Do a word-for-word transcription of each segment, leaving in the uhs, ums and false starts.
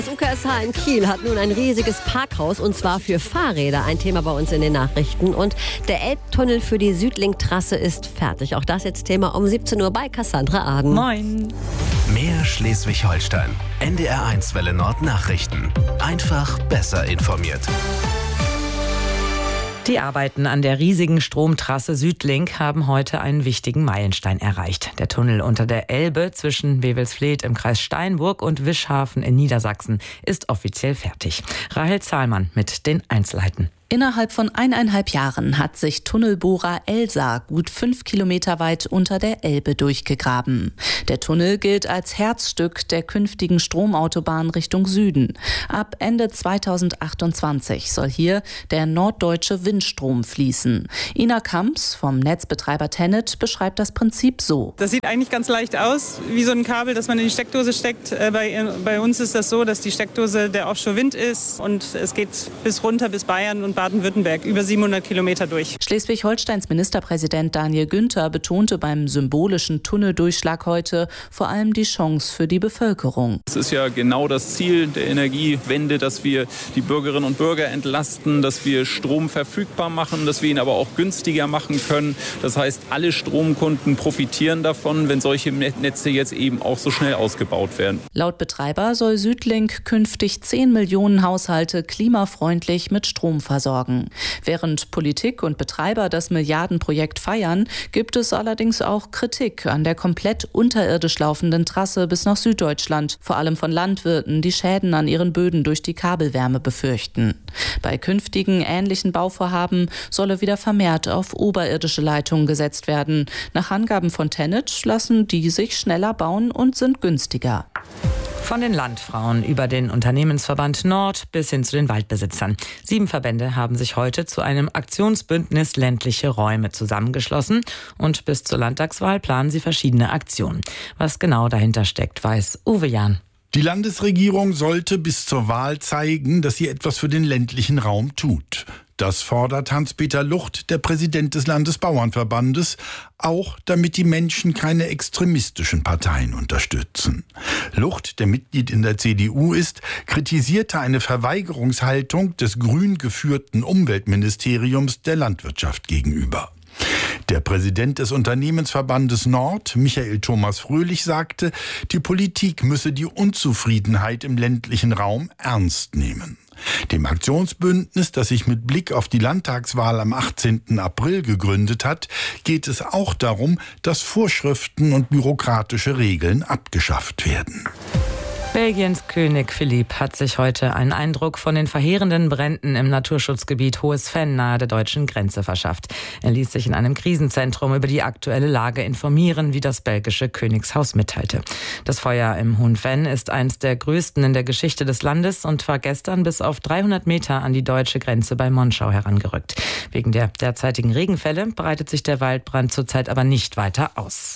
Das U K S H in Kiel hat nun ein riesiges Parkhaus und zwar für Fahrräder. Ein Thema bei uns in den Nachrichten. Und der Elbtunnel für die Südlink-Trasse ist fertig. Auch das jetzt Thema um siebzehn Uhr bei Cassandra Aden. Moin. Mehr Schleswig-Holstein. N D R eins Welle Nord Nachrichten. Einfach besser informiert. Die Arbeiten an der riesigen Stromtrasse Südlink haben heute einen wichtigen Meilenstein erreicht. Der Tunnel unter der Elbe zwischen Wewelsfleth im Kreis Steinburg und Wischhafen in Niedersachsen ist offiziell fertig. Rahel Zahlmann mit den Einzelheiten. Innerhalb von eineinhalb Jahren hat sich Tunnelbohrer Elsa gut fünf Kilometer weit unter der Elbe durchgegraben. Der Tunnel gilt als Herzstück der künftigen Stromautobahn Richtung Süden. Ab Ende zweitausendachtundzwanzig soll hier der norddeutsche Windstrom fließen. Ina Kamps vom Netzbetreiber TenneT beschreibt das Prinzip so. Das sieht eigentlich ganz leicht aus, wie so ein Kabel, das man in die Steckdose steckt. Bei, bei uns ist das so, dass die Steckdose der Offshore-Wind ist und es geht bis runter bis Bayern und Baden-Württemberg, über siebenhundert Kilometer durch. Schleswig-Holsteins Ministerpräsident Daniel Günther betonte beim symbolischen Tunneldurchschlag heute vor allem die Chance für die Bevölkerung. Es ist ja genau das Ziel der Energiewende, dass wir die Bürgerinnen und Bürger entlasten, dass wir Strom verfügbar machen, dass wir ihn aber auch günstiger machen können. Das heißt, alle Stromkunden profitieren davon, wenn solche Netze jetzt eben auch so schnell ausgebaut werden. Laut Betreiber soll Südlink künftig zehn Millionen Haushalte klimafreundlich mit Strom versorgen. Während Politik und Betreiber das Milliardenprojekt feiern, gibt es allerdings auch Kritik an der komplett unterirdisch laufenden Trasse bis nach Süddeutschland, vor allem von Landwirten, die Schäden an ihren Böden durch die Kabelwärme befürchten. Bei künftigen ähnlichen Bauvorhaben solle wieder vermehrt auf oberirdische Leitungen gesetzt werden. Nach Angaben von TenneT lassen die sich schneller bauen und sind günstiger. Von den Landfrauen über den Unternehmensverband Nord bis hin zu den Waldbesitzern. Sieben Verbände haben sich heute zu einem Aktionsbündnis ländliche Räume zusammengeschlossen und bis zur Landtagswahl planen sie verschiedene Aktionen. Was genau dahinter steckt, weiß Uwe Jahn. Die Landesregierung sollte bis zur Wahl zeigen, dass sie etwas für den ländlichen Raum tut. Das fordert Hans-Peter Lucht, der Präsident des Landesbauernverbandes, auch damit die Menschen keine extremistischen Parteien unterstützen. Lucht, der Mitglied in der C D U ist, kritisierte eine Verweigerungshaltung des grün geführten Umweltministeriums der Landwirtschaft gegenüber. Der Präsident des Unternehmensverbandes Nord, Michael Thomas Fröhlich, sagte, die Politik müsse die Unzufriedenheit im ländlichen Raum ernst nehmen. Dem Aktionsbündnis, das sich mit Blick auf die Landtagswahl am achtzehnten April gegründet hat, geht es auch darum, dass Vorschriften und bürokratische Regeln abgeschafft werden. Belgiens König Philipp hat sich heute einen Eindruck von den verheerenden Bränden im Naturschutzgebiet Hohes Venn nahe der deutschen Grenze verschafft. Er ließ sich in einem Krisenzentrum über die aktuelle Lage informieren, wie das belgische Königshaus mitteilte. Das Feuer im Hohen Venn ist eines der größten in der Geschichte des Landes und war gestern bis auf dreihundert Meter an die deutsche Grenze bei Monschau herangerückt. Wegen der derzeitigen Regenfälle breitet sich der Waldbrand zurzeit aber nicht weiter aus.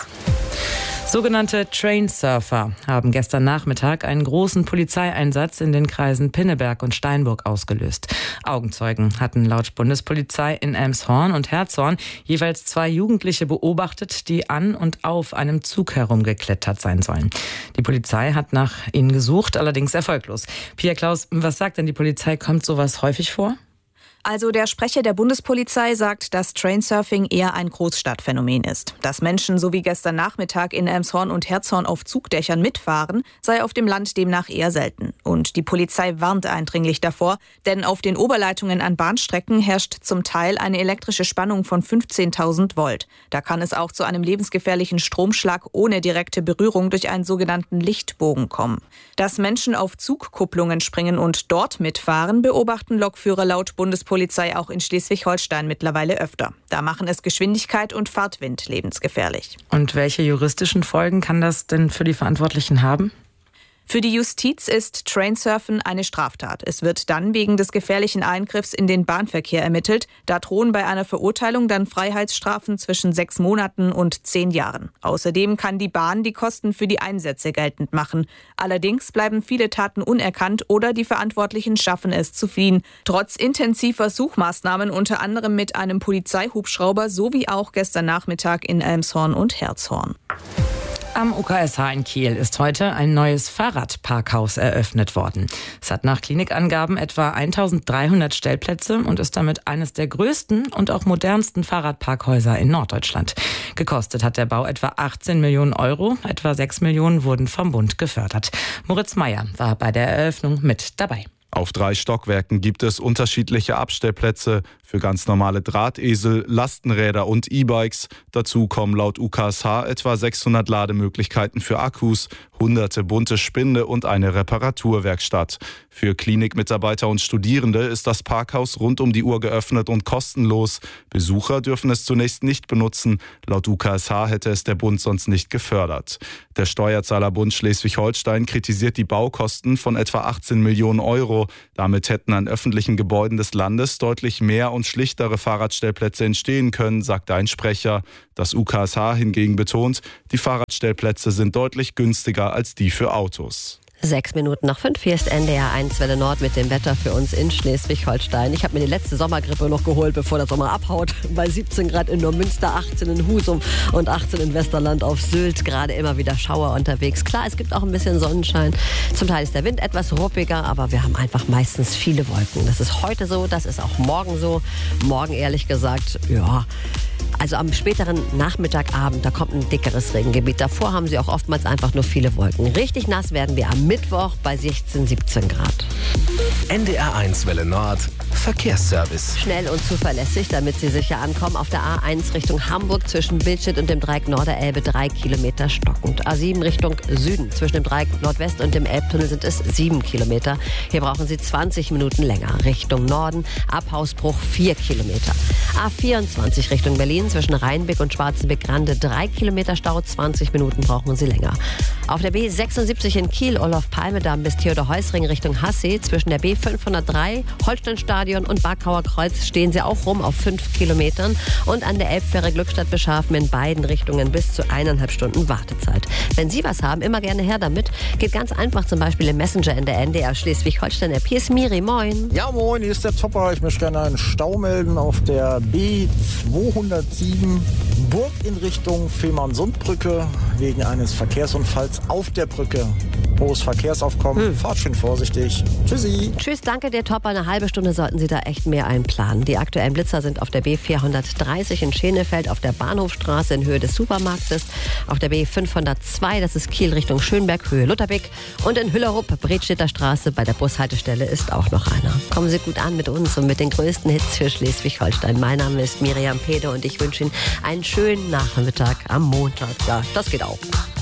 Sogenannte Trainsurfer haben gestern Nachmittag einen großen Polizeieinsatz in den Kreisen Pinneberg und Steinburg ausgelöst. Augenzeugen hatten laut Bundespolizei in Elmshorn und Herzogen jeweils zwei Jugendliche beobachtet, die an und auf einem Zug herumgeklettert sein sollen. Die Polizei hat nach ihnen gesucht, allerdings erfolglos. Pia Klaus, was sagt denn die Polizei? Kommt sowas häufig vor? Also der Sprecher der Bundespolizei sagt, dass Trainsurfing eher ein Großstadtphänomen ist. Dass Menschen so wie gestern Nachmittag in Elmshorn und Herzogen auf Zugdächern mitfahren, sei auf dem Land demnach eher selten. Und die Polizei warnt eindringlich davor, denn auf den Oberleitungen an Bahnstrecken herrscht zum Teil eine elektrische Spannung von fünfzehntausend Volt. Da kann es auch zu einem lebensgefährlichen Stromschlag ohne direkte Berührung durch einen sogenannten Lichtbogen kommen. Dass Menschen auf Zugkupplungen springen und dort mitfahren, beobachten Lokführer laut Bundespolizei Polizei auch in Schleswig-Holstein mittlerweile öfter. Da machen es Geschwindigkeit und Fahrtwind lebensgefährlich. Und welche juristischen Folgen kann das denn für die Verantwortlichen haben? Für die Justiz ist Trainsurfen eine Straftat. Es wird dann wegen des gefährlichen Eingriffs in den Bahnverkehr ermittelt. Da drohen bei einer Verurteilung dann Freiheitsstrafen zwischen sechs Monaten und zehn Jahren. Außerdem kann die Bahn die Kosten für die Einsätze geltend machen. Allerdings bleiben viele Taten unerkannt oder die Verantwortlichen schaffen es zu fliehen. Trotz intensiver Suchmaßnahmen, unter anderem mit einem Polizeihubschrauber, sowie auch gestern Nachmittag in Elmshorn und Herzogen. Am U K S H in Kiel ist heute ein neues Fahrradparkhaus eröffnet worden. Es hat nach Klinikangaben etwa eintausenddreihundert Stellplätze und ist damit eines der größten und auch modernsten Fahrradparkhäuser in Norddeutschland. Gekostet hat der Bau etwa achtzehn Millionen Euro, etwa sechs Millionen wurden vom Bund gefördert. Moritz Meyer war bei der Eröffnung mit dabei. Auf drei Stockwerken gibt es unterschiedliche Abstellplätze für ganz normale Drahtesel, Lastenräder und E-Bikes. Dazu kommen laut U K S H etwa sechshundert Lademöglichkeiten für Akkus, hunderte bunte Spinde und eine Reparaturwerkstatt. Für Klinikmitarbeiter und Studierende ist das Parkhaus rund um die Uhr geöffnet und kostenlos. Besucher dürfen es zunächst nicht benutzen. Laut U K S H hätte es der Bund sonst nicht gefördert. Der Steuerzahlerbund Schleswig-Holstein kritisiert die Baukosten von etwa achtzehn Millionen Euro. Damit hätten an öffentlichen Gebäuden des Landes deutlich mehr und schlichtere Fahrradstellplätze entstehen können, sagte ein Sprecher. Das U K S H hingegen betont, die Fahrradstellplätze sind deutlich günstiger als die für Autos. Sechs Minuten nach fünf, hier ist N D R eins Welle Nord mit dem Wetter für uns in Schleswig-Holstein. Ich habe mir die letzte Sommergrippe noch geholt, bevor der Sommer abhaut. Bei siebzehn Grad in Neumünster, achtzehn in Husum und achtzehn in Westerland auf Sylt. Gerade immer wieder Schauer unterwegs. Klar, es gibt auch ein bisschen Sonnenschein. Zum Teil ist der Wind etwas ruppiger, aber wir haben einfach meistens viele Wolken. Das ist heute so, das ist auch morgen so. Morgen ehrlich gesagt, ja... Also am späteren Nachmittag, Abend, da kommt ein dickeres Regengebiet. Davor haben sie auch oftmals einfach nur viele Wolken. Richtig nass werden wir am Mittwoch bei sechzehn, siebzehn Grad. N D R eins Welle Nord Verkehrsservice. Schnell und zuverlässig, damit Sie sicher ankommen. Auf der A eins Richtung Hamburg zwischen Billstedt und dem Dreieck Norderelbe drei Kilometer stockend. A sieben Richtung Süden zwischen dem Dreieck Nordwest und dem Elbtunnel sind es sieben Kilometer. Hier brauchen Sie zwanzig Minuten länger. Richtung Norden ab Hausbruch vier Kilometer. A vierundzwanzig Richtung Berlin zwischen Rheinbeck und Schwarzenbeck-Grande drei Kilometer Stau, zwanzig Minuten brauchen Sie länger. Auf der B sechsundsiebzig in Kiel, Olof-Palme-Damm bis Theodor-Heuss-Ring Richtung Hassee zwischen der B fünfhundertdrei, Holsteinstadion und Barkauer Kreuz stehen Sie auch rum auf fünf Kilometern und an der Elbfähre Glückstadt-Beschafen in beiden Richtungen bis zu eineinhalb Stunden Wartezeit. Wenn Sie was haben, immer gerne her damit. Geht ganz einfach zum Beispiel im Messenger in der N D R Schleswig-Holstein-App. Hier ist Miri, moin. Ja, moin, hier ist der Topper. Ich möchte gerne einen Stau melden auf der B zweihundertsieben Burg in Richtung Fehmarnsundbrücke wegen eines Verkehrsunfalls auf der Brücke. Hohes Verkehrsaufkommen, hm. Fahrt schön vorsichtig. Tschüssi. Tschüss, danke dir, Topper. Eine halbe Stunde sollten Sie da echt mehr einplanen. Die aktuellen Blitzer sind auf der B vierhundertdreißig in Schenefeld, auf der Bahnhofstraße in Höhe des Supermarktes, auf der B fünfhundertzwei, das ist Kiel Richtung Schönberg, Höhe Lutherbeck und in Hüllerup, Bredstädter Straße, bei der Bushaltestelle ist auch noch einer. Kommen Sie gut an mit uns und mit den größten Hits für Schleswig-Holstein. Mein Name ist Miriam Pede und ich wünsche Ihnen einen schönen Nachmittag am Montag. Ja, das geht auch.